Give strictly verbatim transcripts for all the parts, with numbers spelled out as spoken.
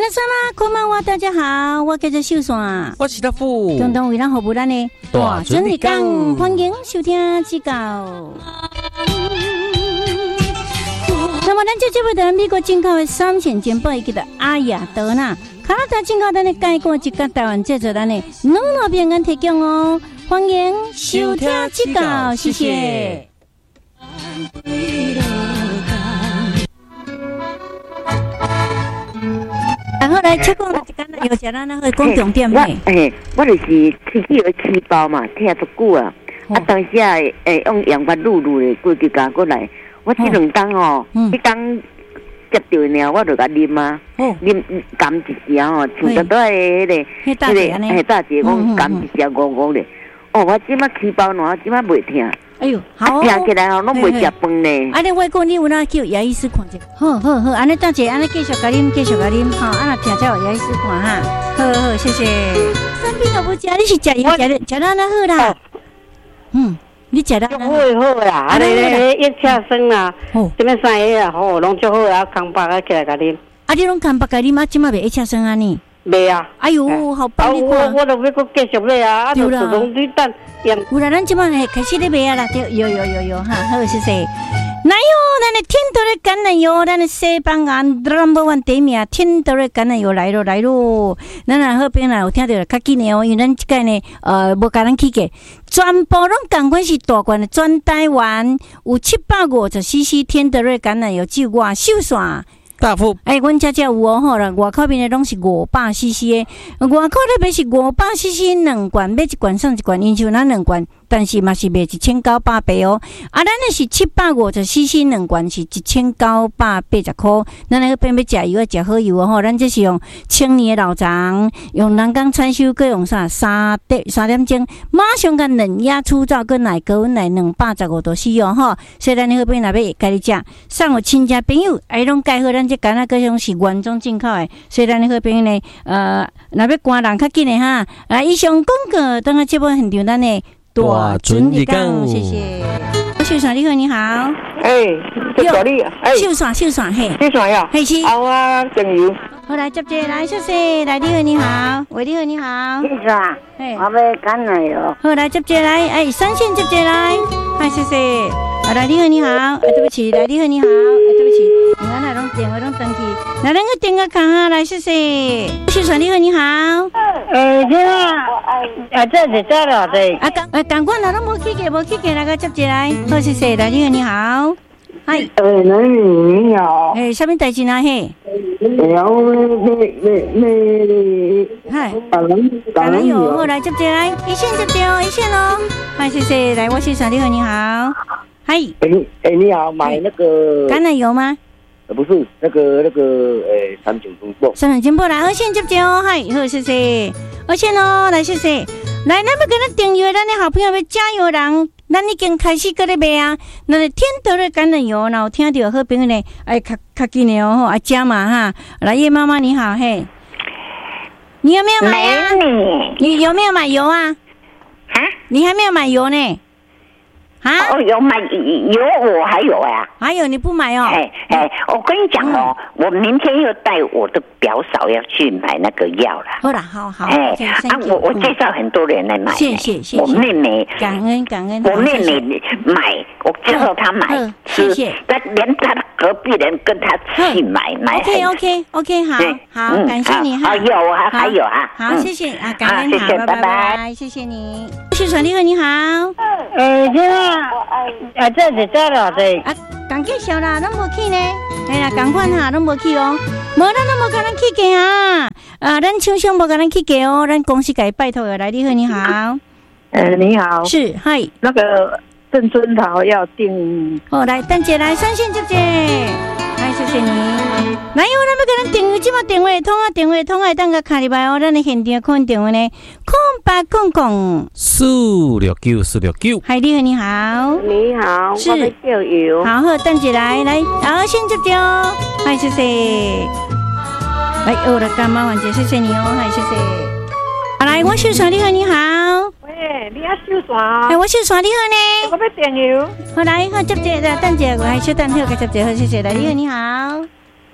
皆様こんばんは，大家好，我叫做秀山， 我是大富， 共同为咱服务咱的大准日讲，欢迎收听指教。那么，咱这节目在美国进口的三线煎包，伊叫做阿雅德纳，加拿大进口咱的介过一个台湾制作咱的两路平安提供哦，欢迎收听指教，谢谢。然后来切讲一间有食咱那个讲重点的。 诶，我就是去去个起包嘛，听足久啊。啊，当时啊，诶，用羊肉卤卤的过去加过来。我这两当哦，一当接到呢，我就甲啉啊，啉甘一时哦，像得到迄个迄个迄大姐讲甘一时五五咧。哦，我即马起包喏，即马袂听。 哎呦，好， 听起来吼，拢袂食饭呢。 安尼我讲你有哪叫牙医师看者？好好好，安尼大姐，安尼继续甲啉，继续甲啉，吼，安尼听才有牙医师看哈。好好，谢谢。三品都不食，你是食药食的，食到哪好啦？嗯，你食到哪好好啦，安尼咧一车生啦，这边三个啊，好，拢足好啊，康巴啊起来甲啉。 啊，你拢康巴甲啉啊，即马袂一车生安尼？ 袂啊。 哎呦，好棒！你看，我我都要搁继续买啊，啊，就拢你等。 有啦，咱即摆开始咧卖啊啦，对，有有有有哈，好谢谢。奶油，咱的天德的橄榄油，咱的西班牙 number one 第一名，天德的橄榄油来咯来咯。咱啊好边啦，有听到较紧的哦，因为咱即个呢，呃，无甲咱去过，全部拢共款是大罐的，全台湾有七百五十 C C 天德的橄榄油，只有我秀山。 大富， 哎，阮遮遮有哦吼啦，外口边的拢是五百 C C 的，外口咧卖是五百 C C 两罐，买一罐送一罐，因像咱两罐，但是嘛是卖一千九百八哦。啊，咱的是七百五十 C C 两罐是一千九百八十块。咱那个边要食油要食好油哦吼，咱这是用青年的老肠，用人工采收，佮用啥三点三点钟，马上甲冷压粗糙，佮奶高温奶两百十五度 C 哦吼。所以咱那个边若要家己食，送互亲戚朋友，哎，拢介好咱。这干那个种是原装进口的，所以咱那边呢，呃，若要赶人较紧的哈，啊，以上广告，等下节目现场咱的大准日讲， 谢谢。秀爽，你好，你好。 哎，秀你，哎， 秀爽，秀爽，嘿， 秀爽呀， 嘿是。 好啊，朋友。 好来接接来，谢谢，来你好，你好，喂，你好，你好。 秀爽，嘿，我要干奶油。 好来接接来，哎，三线接接来，嗨，谢谢。好来，你好，你好，哎，对不起，来你好，你好，哎，对不起，你看那种电话拢登记，来那个电话卡哈，来谢谢。秀爽，你好，你好。 诶，这啊，啊，这是这了对。 啊，赶啊赶快，那拢无去给，无去给那个接接来，好谢谢，来你好，你好。嗨， 呃，那你好。 哎，什么代志呢？嘿。 然后那那那， 嗨， 橄榄橄榄油，好来接接来，一线接接哦，一线哦。嗨，谢谢，来我秀爽，你好，你好。嗨， 哎你哎你好，买那个橄榄油吗？ 呃不是，那个那个诶三九中波。 三九中波来二线接接哦，嗨，好谢谢，二线哦，来谢谢，来咱要跟咱订阅咱的好朋友要加油人，咱已经开始搁咧卖啊，咱的天德的橄榄油，然后听到好朋友呢，哎，较较紧的哦，啊加嘛哈，来叶妈妈你好，嘿，你有没有买啊？你有没有买油啊？ 啊？ 你还没有买油呢？啊？ 哦，有买有，我还有啊。 还有你不买哦？ 哎哎，我跟你讲哦，嗯、我明天又带我的表嫂要去买那个药了。 好啦，好好。 哎、okay, 啊，我我介绍很多人来买。 谢谢谢谢。 我妹妹感恩感恩。 我妹妹买，我介绍她买吃， 谢谢。 但连她的隔壁人跟她去买买。 OK OK OK， 好好，感谢你哈。 还有啊，还有啊。 好，谢谢啊，感恩， 谢谢， 拜拜拜， 谢谢你。秀爽你好，你好。 诶，这啊，啊，这是这了对。 啊，刚介绍啦，拢无去呢。哎啦，赶快哈，拢无去哦。无咱拢无甲咱去过啊。啊，咱厂商无甲咱去过哦，咱公司给拜托的。来，你好，你好。 呃，你好。 是，嗨。 那个郑春桃要订。 哦，来，等姐来，三线姐姐。嗨，谢谢你。来，有咱要甲咱订阅，即马电话通啊，电话通啊，等个卡入来哦。咱的现场看电话呢，空八空空四六九四六九。 嗨，你好，你好。 你好， 是。 我要叫油。 好好，等姐来，来，好，先接接哦。嗨，谢谢。来，我的干妈婉姐，谢谢你哦，嗨，谢谢。好，来，我秀爽，你好，你好。 喂，你要秀爽？ 哎，我秀爽，你好呢。 我要订油。 好，来，好接接的，等姐，我还稍等，好，接接好，谢谢。来，你好，你好。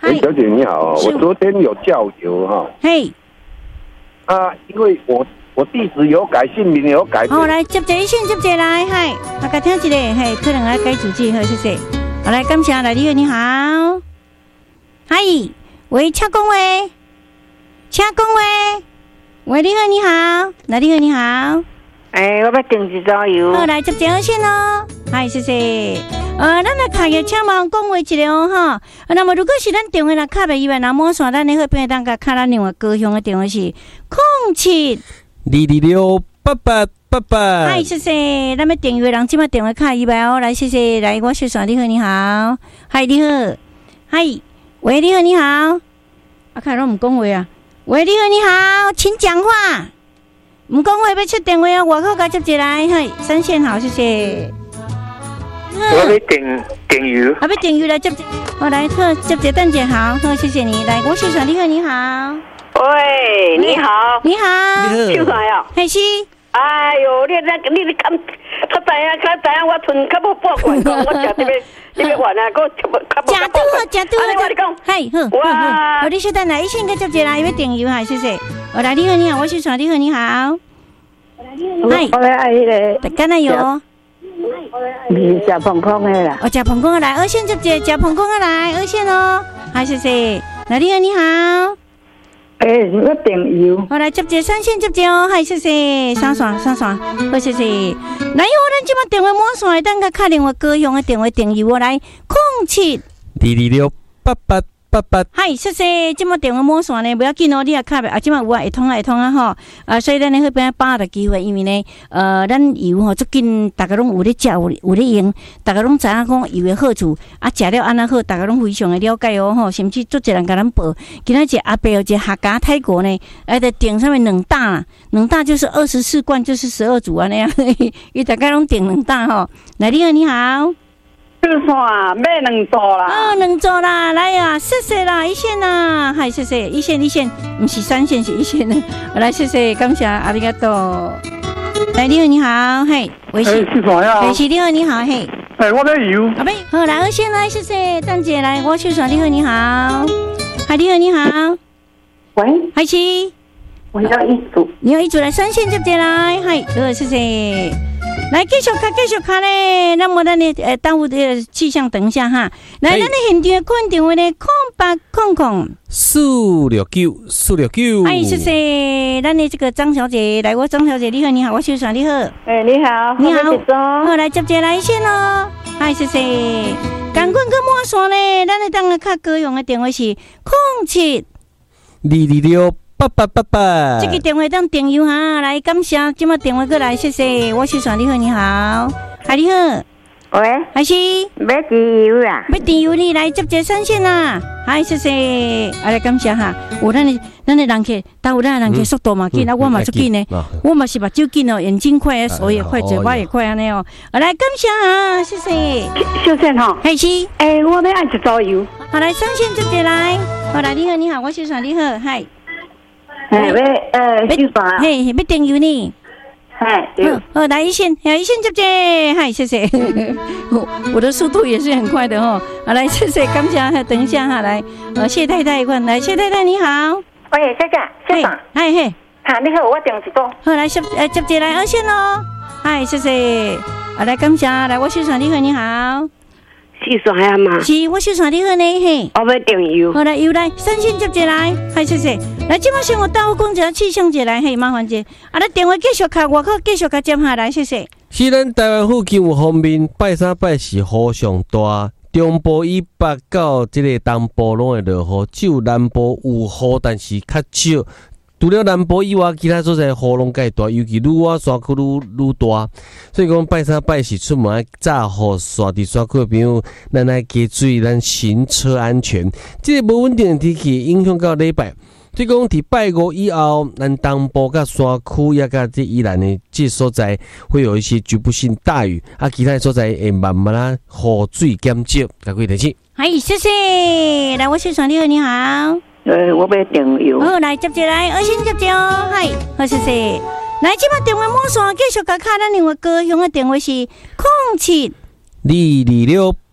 喂，小姐你好，我昨天有叫油哈。 嘿。 啊，因为我我地址有改，姓名有改。 好，来接一线，接一来，嗨，大家听一个，嘿，可能来改主机，好，谢谢。好，来，感谢来，你好，你好。嗨，喂，请讲话，请讲话。喂，你好，你好，来，你好，你好。 哎，我要订一组油。 好，来接一号线哦。嗨，谢谢。呃，咱来卡个请忙讲话一个哦，哈。那么如果是咱电话来卡袂以外，那么线咱的好朋友当个卡咱另外高雄的电话是空七二二六八八八八。 嗨，谢谢。咱们电话人即马电话卡以外哦，来谢谢，来我小爽，你好，你好。嗨，你好。嗨，喂，你好，你好。啊，看拢唔讲话啊。喂，你好，你好，请讲话。唔讲话要出电话啊，外口甲接一来，嗨，三线好，谢谢。 我要订订油， 啊，要订油来接，我来好接一等者好，好谢谢你，来我小爽，你好，你好。 喂，你好， 你好， 秀才哦， 嘿是。 哎呦，你那你你看，较知影，较知影，我剩较无半罐讲，我食这边这边完啊，我较无较无。 食拄好，食拄好。 我你讲， 嘿，好，哇，我你稍等来，一先个接一来，要订油哈，谢谢。我来，你好，你好，我小爽，你好，你好。 嗨，我来爱迄个， 干哪有？ 是食碰空的啦。 哦，食碰空的来，二线接一，食碰空的来，二线哦。好，谢谢。来，你好，你好。 诶，我订油。 我来接一三线接一哦，嗨，谢谢。三线，三线，好，谢谢。来，我咱即马电话满线，等个敲另外高雄的电话订油，我来空七二二六八八。八八， 嗨，谢谢。即马电话满线呢，不要紧哦，你也卡袂啊，即马有啊，会通啊，会通啊吼。啊，所以咱呢，迄边把握的机会，因为呢，呃，咱油吼，最近大家拢有咧食，有有咧用，大家拢知影讲油的好处，啊，食了安那好，大家拢非常的了解哦吼。甚至做一人甲咱报，今仔一阿伯有一个客家泰国呢，哎，得订上面两大啦，两大就是二十四罐，就是十二组啊那样，伊大概拢订两大吼。来，你好，你好。 就算买两组啦， 哦，两组啦，来呀、啊，谢谢啦，一线啦，嗨，谢谢，一线一线，不是三线是一线的，来谢谢，感谢，阿里嘎多。来，你好，你好，嘿，微信， 是啥呀？ 微信，你好，你好，嘿， 哎，我要油。 阿妹，好，来二线来，谢谢，蛋姐来，我去说，你好，你好，嗨，你好，你好， 喂， 嗨七， 我要一组， 你要一组来，三线接接来，嗨，好，谢谢。来继续卡，继续卡咧。那么咱的呃，耽误的气象，等一下哈。来，咱的现场看电话咧，空八空空四六九四六九。 哎，谢谢。咱的这个张小姐，来，我张小姐，你好，你好，我秀爽，你好。 哎，你好， 你好。好，来接接来线哦。哎，谢谢。赶快去摸线咧，咱的当个较高用的电话是空七二二六。八八八八， 这个电话当订油哈，来感谢，今麦电话过来，谢谢，我是爽，你好，你好，嗨，你好， 喂， 还是要订油啊？ 要订油你来接接三线啦，嗨，谢谢，啊来感谢哈，有咱的咱的人客，但有咱的人客速度嘛紧，啊我嘛足紧呢，我嘛是目睭紧哦，眼睛快，手也快，嘴巴也快安尼哦，啊来感谢哈，谢谢， 秀倩哈， 还是， 诶，我要爱一组油， 好来三线接接来，好来你好，你好，我是爽，你好，嗨。 哎，要呃，秀爽， 嘿，要订油呢？ 嗨， 好，好，来一线，来一线接接，嗨，谢谢，我我的速度也是很快的哈，好来，谢谢，感谢，等一下哈，来，呃，谢太太一块，来，谢太太你好， 喂，小姐，秀爽， 嗨嘿， 哈，你好，我订一组， 好来接呃接接来二线哦，嗨，谢谢，好来感谢，来我秀爽你好，你好。 秀爽呀嘛， 是我秀爽你好呢嘿， 我要订油， 好来油来，三线接接来，嗨谢谢，来今麦先我到讲一下气象节来，嘿麻烦者，啊来电话继续卡，外口继续卡接下来，谢谢。 是咱台湾附近有方面，拜三拜四雨上大，中部以北到这个东部拢会落雨，只有南部有雨，但是较少。除了南部以外，其他所在雨拢介大，尤其愈晚山区愈愈大，所以讲拜三拜四出门早好刷伫山区的朋友，咱爱加注意咱行车安全。这个无稳定的天气影响到礼拜，所以讲伫拜五以后，咱东部甲山区也甲这宜兰的这所在会有一些局部性大雨，啊，其他所在会慢慢啊雨水减少，各位提醒。 嗨，谢谢，来我是爽你好，你好。 呃，我要订油。 好，来接接来，二线接接哦，嗨，好谢谢。来，即摆电话满线，继续甲卡咱另外高雄的电话是空七二二六八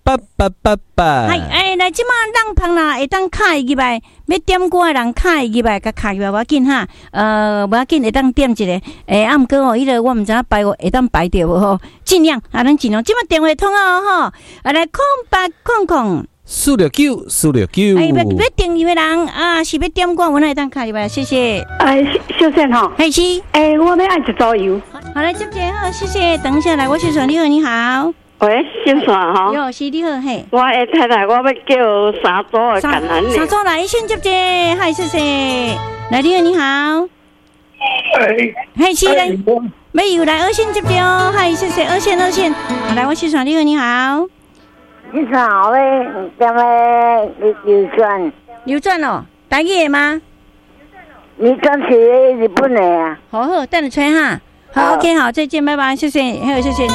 八八八八。 系诶，来即马人旁啦，会当卡入来，要点歌诶人卡入来，甲卡入来，无要紧哈。呃，无要紧，会当点一个。诶，啊，毋过吼，迄个我毋知影排会当排着无吼，尽量啊，咱尽量。即马电话通啊吼，啊来空八空空。 四六九四六九。 哎，要要订阅的人啊，是要点歌，我会当卡入来，谢谢。 哎，小倩吼， 嘿是。 哎，我要爱一组油。 好来，接接好，谢谢。等一下来，我先说你好，你好。 喂，先生哈， 哟，是你好嘿。 我的太太，我要叫三组的橄榄三组来，先接接，嗨，谢谢。来，你好，你好。 哎， 嘿，是来，没有来二线接接哦，嗨，谢谢，二线二线。好，来，我先说你好，你好。 你好嘞，什么流流转？ 流转哦，台语的吗？ 你转是日本的啊？ 好好，等你吹哈。好 ，OK， 好，再见，拜拜，谢谢，还有谢谢你。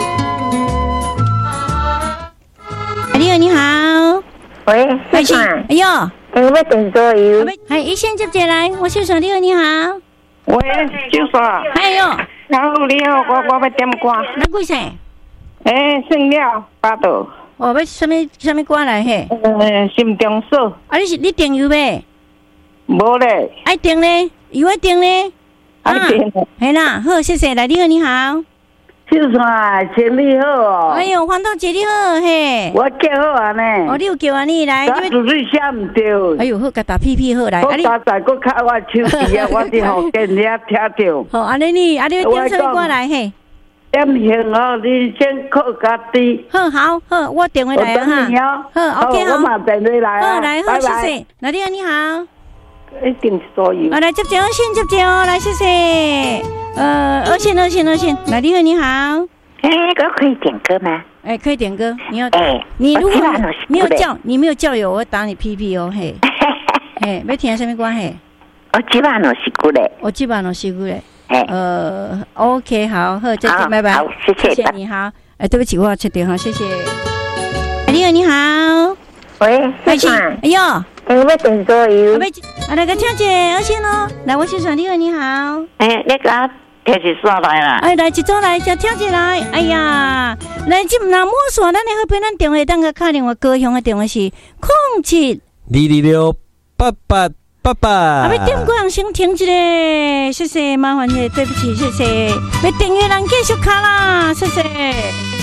你好，你好。 喂，先生。 哎呦， 我要订桌游。 系一线接接来，我先说你好，你好。 喂，先生。 哎呦， 好，你好，我我要点歌。 哪几声？ 诶，算了，八度。 哦，要什么什么歌来嘿？ 呃，心中锁。 啊，你是你订油呗？ 无咧。 爱订咧，油爱订咧。 爱订。 系啦，好，谢谢。来，你好，你好。 先生，请你好哦。 哎呦，黄大姐你好嘿。 我叫好啊呢。 哦，你有叫啊你来。 我自己写唔对。 哎呦，好，甲打屁屁好来。 我刚才我卡我手机啊，我伫福建遐听到。 好，安尼你，安尼点什么歌来嘿？ 点行哦，你先靠家己。 好好好，我电话来哈。好 ，OK 好。 我马电话来啊。 好来，好，谢谢。来，你好，你好。 一定所有。 啊，来接接二线接接哦，来谢谢。呃，二线二线二线，来你好，你好。 哎，我可以点歌吗？ 哎，可以点歌。你要， 哎， 你如果没有叫，你没有叫友，我会打你屁屁哦，嘿。嘿，要听什么歌嘿？ 我基本上是过嘞。 我基本上是过嘞。 哎， 呃 ，OK， 好，好，再见，拜拜。 好，谢谢， 谢谢你好。哎，对不起，我要切电话，谢谢。你好，你好。 喂，先生。 哎呦， 我要订桌游。 啊，来个听者二线哦，来，我先说你好，你好。 哎，那个摕一线来啦。 哎，来一组来，就听者来。哎呀，来这那摸索，咱的好朋友，咱电话当个打电话，高雄的电话是零七二二六八八八八。 啊，要点歌人先停一下，谢谢，麻烦你，对不起，谢谢。要订阅人继续卡啦，谢谢。